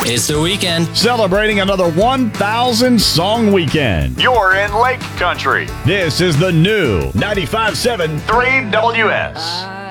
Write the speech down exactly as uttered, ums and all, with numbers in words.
It's the weekend. Celebrating another one thousand song weekend. You're in Lake Country. This is the new ninety-five point seven three W S.